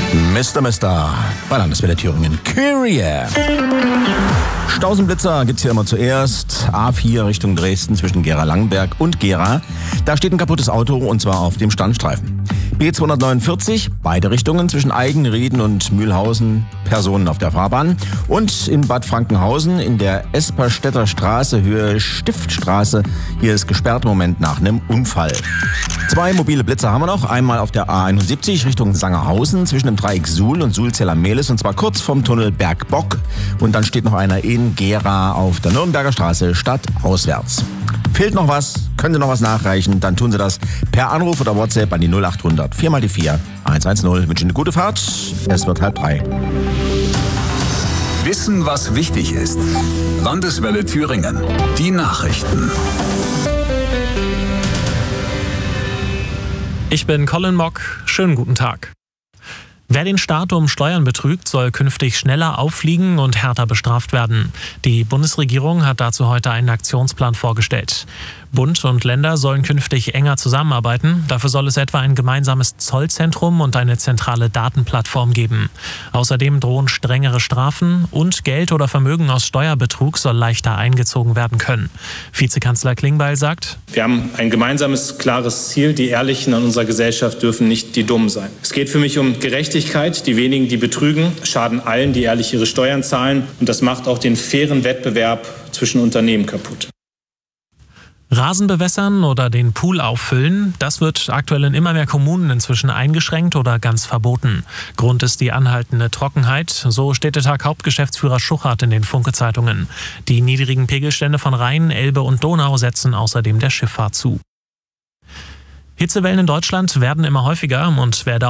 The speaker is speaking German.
Mr. bei Landeswelle Thüringen. Kyrie. Stausenblitzer gibt's hier immer zuerst. A4 Richtung Dresden zwischen Gera-Langenberg und Gera. Da steht ein kaputtes Auto und zwar auf dem Standstreifen. B249, beide Richtungen zwischen Eigenrieden und Mühlhausen, Personen auf der Fahrbahn. Und in Bad Frankenhausen in der Esperstädter Straße, Höhe Stiftstraße. Hier ist gesperrt im Moment nach einem Unfall. 2 mobile Blitzer haben wir noch. Einmal auf der A71 Richtung Sangerhausen zwischen dem Dreieck Suhl und Suhl-Zella-Mehlis und zwar kurz vom Tunnel Bergbock. Und dann steht noch einer in Gera auf der Nürnberger Straße stadtauswärts. Fehlt noch was? Können Sie noch was nachreichen? Dann tun Sie das per Anruf oder WhatsApp an die 0800 4x4 110. Ich wünsche Ihnen eine gute Fahrt. Es wird 2:30. Wissen, was wichtig ist. Landeswelle Thüringen. Die Nachrichten. Ich bin Colin Mock. Schönen guten Tag. Wer den Staat um Steuern betrügt, soll künftig schneller auffliegen und härter bestraft werden. Die Bundesregierung hat dazu heute einen Aktionsplan vorgestellt. Bund und Länder sollen künftig enger zusammenarbeiten. Dafür soll es etwa ein gemeinsames Zollzentrum und eine zentrale Datenplattform geben. Außerdem drohen strengere Strafen und Geld oder Vermögen aus Steuerbetrug soll leichter eingezogen werden können. Vizekanzler Klingbeil sagt: Wir haben ein gemeinsames, klares Ziel. Die Ehrlichen an unserer Gesellschaft dürfen nicht die Dummen sein. Es geht für mich um Gerechtigkeit. Die wenigen, die betrügen, schaden allen, die ehrlich ihre Steuern zahlen. Und das macht auch den fairen Wettbewerb zwischen Unternehmen kaputt. Rasen bewässern oder den Pool auffüllen, das wird aktuell in immer mehr Kommunen inzwischen eingeschränkt oder ganz verboten. Grund ist die anhaltende Trockenheit, so Städtetag-Hauptgeschäftsführer Schuchart in den Funke-Zeitungen. Die niedrigen Pegelstände von Rhein, Elbe und Donau setzen außerdem der Schifffahrt zu. Hitzewellen in Deutschland werden immer häufiger und wer